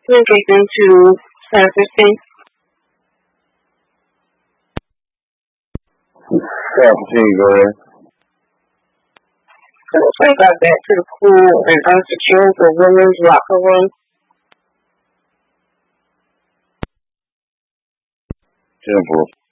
We'll get into surfacing. Yeah, continue, go ahead. So let's got back to the cool and unsecure for women's locker room. Simple.